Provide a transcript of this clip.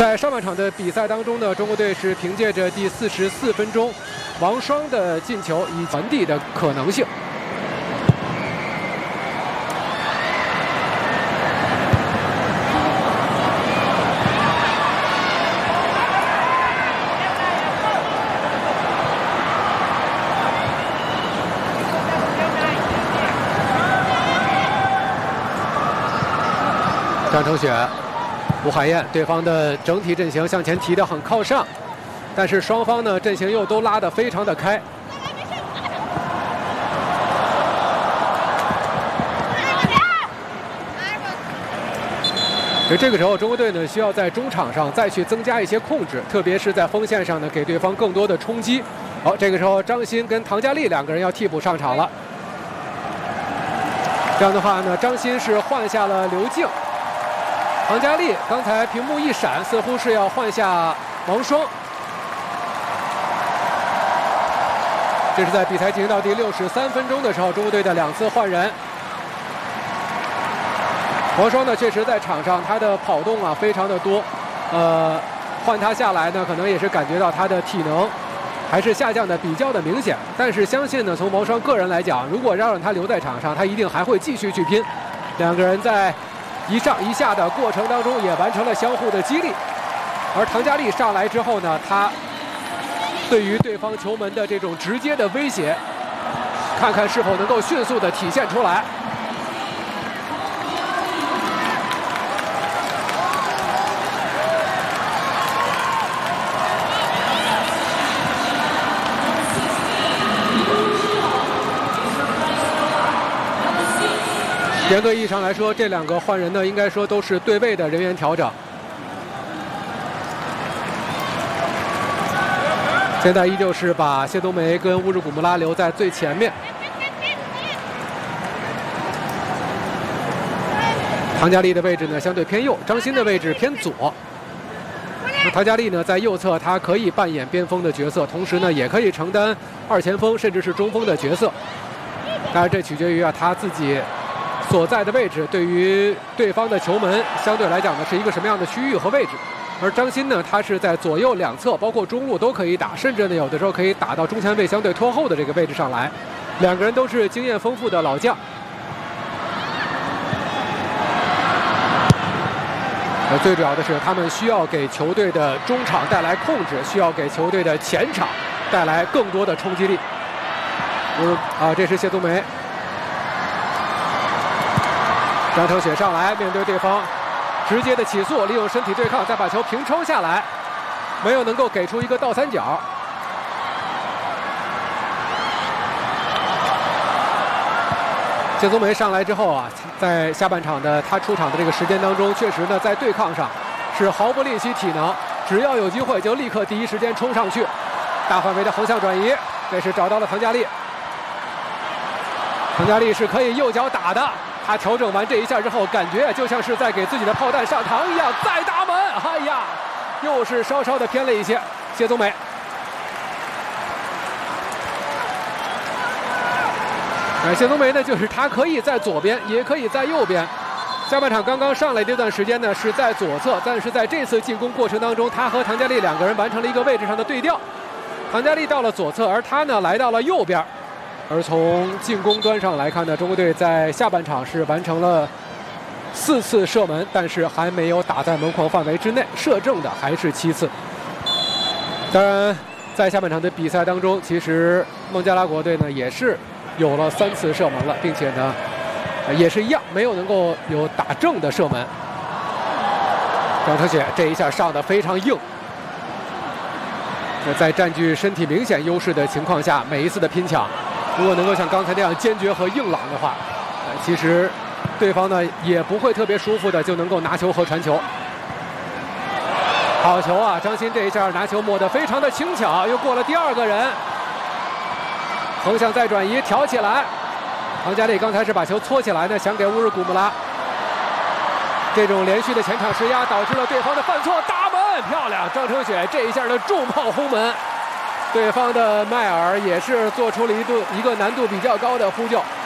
在上半场的比赛当中呢，中国队是凭借着第44分钟王霜的进球以传递的可能性。张承雪、吴海燕，对方的整体阵型向前提得很靠上，但是双方呢阵型又都拉得非常的开。所以这个时候，中国队呢需要在中场上再去增加一些控制，特别是在锋线上呢给对方更多的冲击。好，这个时候张鑫跟唐佳丽两个人要替补上场了。这样的话呢，张鑫是换下了刘静。唐佳丽刚才屏幕一闪，似乎是要换下王霜。这是在比赛进行到第63分钟的时候，中国队的2次换人。王霜呢，确实在场上他的跑动啊非常的多，换他下来呢，可能也是感觉到他的体能还是下降的比较的明显。但是相信呢，从王霜个人来讲，如果让他留在场上，他一定还会继续去拼。两个人在一上一下的过程当中也完成了相互的激励，而唐佳丽上来之后呢，她对于对方球门的这种直接的威胁，看看是否能够迅速的体现出来。严格意义上来说，这两个换人呢，应该说都是对位的人员调整。现在依旧是把谢冬梅跟乌日古木拉留在最前面。唐佳丽的位置呢相对偏右，张鑫的位置偏左。那唐佳丽呢在右侧，她可以扮演边锋的角色，同时呢也可以承担2前锋甚至是中锋的角色。当然，这取决于她自己所在的位置对于对方的球门相对来讲呢是一个什么样的区域和位置。而张鑫呢，他是在左右两侧，包括中路都可以打，甚至呢有的时候可以打到中前卫相对拖后的这个位置上来。两个人都是经验丰富的老将。最主要的是，他们需要给球队的中场带来控制，需要给球队的前场带来更多的冲击力。这是谢冬梅。张承雪上来面对对方，直接的起速，利用身体对抗，再把球平抽下来，没有能够给出一个倒三角。谢冬梅上来之后啊，在下半场的他出场的这个时间当中，确实呢在对抗上是毫不吝惜体能，只要有机会就立刻第一时间冲上去，大范围的横向转移，这是找到了唐佳丽。唐佳丽是可以右脚打的。他调整完这一下之后，感觉就像是在给自己的炮弹上膛一样，再打门。哎呀，又是稍稍的偏了一些。谢冬梅，谢冬梅呢，就是他可以在左边，也可以在右边。下半场刚刚上来这段时间呢是在左侧，但是在这次进攻过程当中，他和唐佳丽两个人完成了一个位置上的对调。唐佳丽到了左侧，而他呢来到了右边。而从进攻端上来看呢，中国队在下半场是完成了4次射门，但是还没有打在门框范围之内，射正的还是7次。当然，在下半场的比赛当中，其实孟加拉国队呢也是有了3次射门了，并且呢也是一样没有能够有打正的射门。张承雪这一下上的非常硬。在占据身体明显优势的情况下，每一次的拼抢，如果能够像刚才那样坚决和硬朗的话，其实对方呢也不会特别舒服的就能够拿球和传球。好球啊！张鑫这一下拿球抹得非常的轻巧，又过了第2个人，横向再转移，挑起来。唐佳丽刚才是把球搓起来呢，想给乌日古木拉。这种连续的前场施压导致了对方的犯错，打门漂亮！张承雪这一下的重炮轰门。对方的迈尔也是做出了一个难度比较高的呼救。